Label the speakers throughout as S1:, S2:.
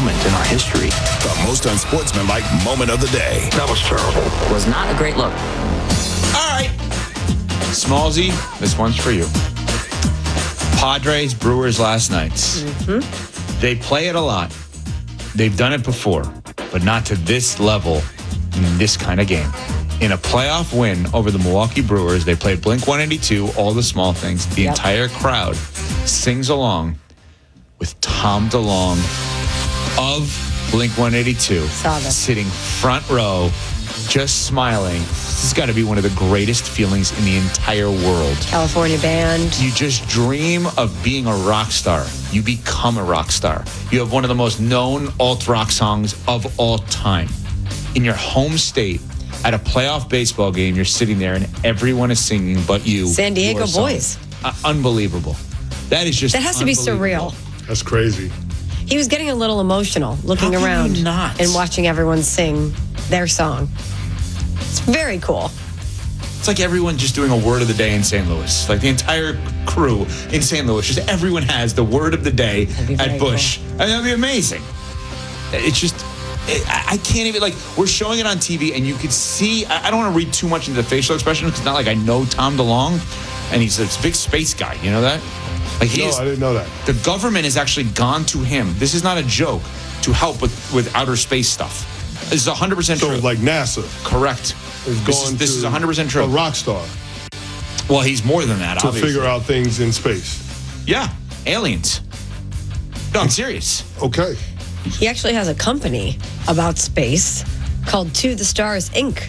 S1: moment in our history.
S2: The most unsportsmanlike moment of the day.
S1: That was terrible. Was not a great look.
S3: All right. Smallsy, this one's for you. Padres, Brewers last night. They play it a lot. They've done it before, but not to this level in this kind of game. In a playoff win over the Milwaukee Brewers, they played Blink-182, All the Small Things. The entire crowd sings along with Tom DeLonge of Blink-182 sitting front row, just smiling. This has got to be one of the greatest feelings in the entire world.
S4: California band.
S3: You just dream of being a rock star. You become a rock star. You have one of the most known alt-rock songs of all time. In your home state, at a playoff baseball game, you're sitting there and everyone is singing but you.
S4: San Diego Boys.
S3: Unbelievable. That is just
S4: That has to be surreal.
S5: That's crazy.
S4: He was getting a little emotional looking
S3: How can
S4: around
S3: you not?
S4: and watching everyone sing their song. It's very cool.
S3: It's like everyone just doing a word of the day in St. Louis. Like the entire crew in St. Louis, just everyone has the word of the day at Busch.
S4: Cool.
S3: I mean, that'd be amazing. It's just, I can't even, like, we're showing it on TV and you could see, I don't want to read too much into the facial expression because it's not like I know Tom DeLonge and he's a big space guy. You know that? Like
S5: I didn't know that.
S3: The government has actually gone to him. This is not a joke, to help with outer space stuff. This is 100%
S5: So
S3: true.
S5: like NASA
S3: Correct. This is 100% true.
S5: A rock star
S3: Well, he's more than that,
S5: to
S3: obviously.
S5: figure out things in space.
S3: Yeah, aliens. No, I'm serious.
S5: Okay.
S4: He actually has a company about space called To the Stars, Inc.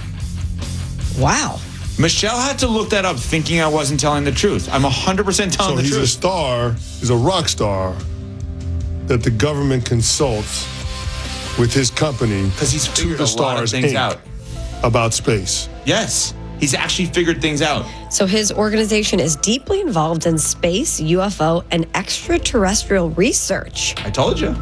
S4: Wow.
S3: Michelle had to look that up thinking I wasn't telling the truth. I'm 100% telling
S5: So
S3: the
S5: he's
S3: truth.
S5: a star, he's a rock star that the government consults with his company
S3: Because he's
S5: To
S3: figured
S5: the
S3: a lot of
S5: Stars
S3: things
S5: Inc.
S3: out.
S5: about space.
S3: Yes, he's actually figured things out.
S4: So his organization is deeply involved in space, UFO, and extraterrestrial research.
S3: I told you.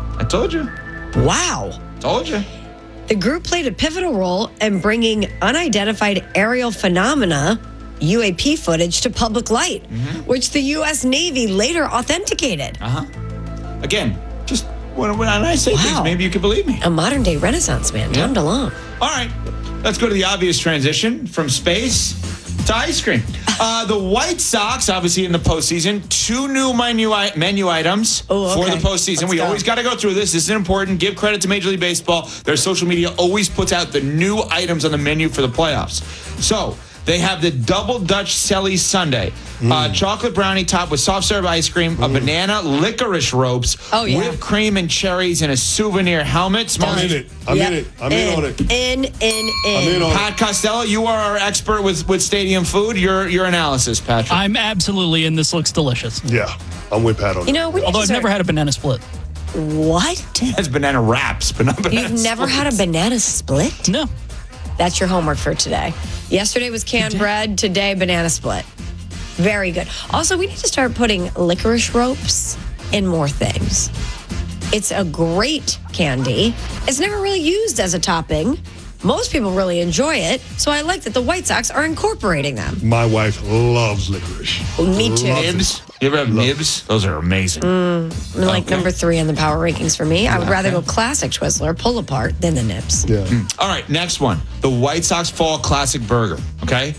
S4: Wow.
S3: Told you.
S4: The group played a pivotal role in bringing unidentified aerial phenomena, UAP footage, to public light, which the U.S. Navy later authenticated.
S3: Again, just when I say things,
S4: Wow.
S3: maybe you can believe me.
S4: A modern-day Renaissance man, Tom DeLonge.
S3: All right, let's go to the obvious transition from space to ice cream. The White Sox, obviously in the postseason, 2 new menu items for the postseason.
S4: Let's
S3: We
S4: go.
S3: always got to go through this. This is important. Give credit to Major League Baseball. Their social media always puts out the new items on the menu for the playoffs. So they have the Double Dutch Selly Sundae. Chocolate brownie topped with soft serve ice cream, a banana licorice ropes, whipped cream and cherries, and a souvenir helmet.
S5: I'm in it. I'm in it. I'm in on it.
S4: In.
S5: I'm in on
S3: Pat Costello, you are our expert with stadium food. Your analysis, Patrick.
S6: I'm absolutely in. This looks delicious.
S5: Yeah, I'm with Pat on
S4: You
S5: it.
S4: know, we
S6: Although I've never had a banana split.
S4: What?
S3: Has banana wraps, but not banana
S4: You've never had a banana split?
S6: No.
S4: That's your homework for today. Yesterday was canned bread. Today, banana split. Very good. Also, we need to start putting licorice ropes in more things. It's a great candy. It's never really used as a topping. Most people really enjoy it, so I like that the White Sox are incorporating them.
S5: My wife loves licorice.
S4: Me too.
S5: Loves it.
S3: Nibs? You ever have nibs? Those are amazing.
S4: Like number 3 in the power rankings for me. I would rather go classic Twizzler, pull apart, than the nibs.
S5: Yeah.
S3: All right, next one. The White Sox Fall Classic Burger, okay?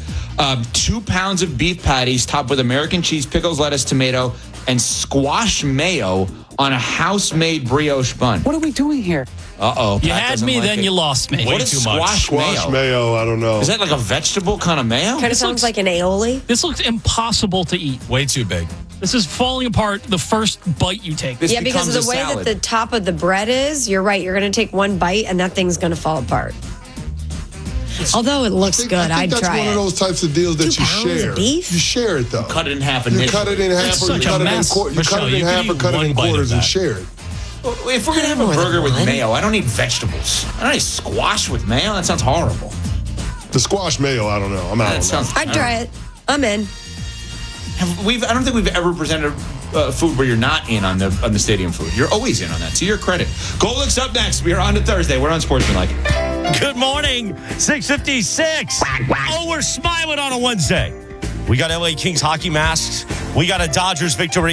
S3: 2 pounds of beef patties topped with American cheese, pickles, lettuce, tomato, and squash mayo on a house-made brioche bun.
S1: What are we doing here?
S3: Uh-oh.
S6: You
S3: Pat
S6: had
S3: doesn't
S6: me,
S3: like
S6: then
S3: it.
S6: you lost me.
S3: What is squash
S5: Squash
S3: mayo?
S5: mayo, I don't know.
S3: Is that like a vegetable kind of mayo?
S4: Kind of sounds like an aioli.
S6: This looks impossible to eat.
S7: Way too big.
S6: This is falling apart the first bite you take.
S3: This
S4: Yeah, because of
S3: becomes
S4: the way
S3: a salad.
S4: that the top of the bread is, you're right. You're going to take one bite and that thing's going to fall apart. Although it looks good,
S5: I think
S4: I'd
S5: that's
S4: try
S5: one
S4: it.
S5: of those types of deals that
S4: 2
S5: you
S4: pounds
S5: share.
S4: of beef?
S5: You share it though.
S3: Cut it in half
S5: You
S3: initially.
S5: cut it in half,
S6: It's
S5: or you
S6: such a
S5: cut it in
S6: mess.
S5: quarters. You
S7: Michelle,
S5: cut it in
S7: you
S5: half
S7: could
S5: or cut it
S7: eat
S5: in
S7: one bite of
S5: quarters and
S7: that.
S5: share it.
S3: If we're going to have a
S4: More than
S3: burger with
S4: one.
S3: mayo, I don't need vegetables. I don't need squash with mayo. That sounds horrible.
S5: The squash mayo, I don't know. I'm out
S3: That
S5: on that.
S3: sounds.
S4: I'd try it. I'm in.
S3: I don't think we've ever presented food where you're not in on the stadium food. You're always in on that. To your credit. Goldlick's up next. We are on to Thursday. We're on Sportsmanlike.
S7: Good morning, 6:56. Oh, we're smiling on a Wednesday. We got LA Kings hockey masks. We got a Dodgers victory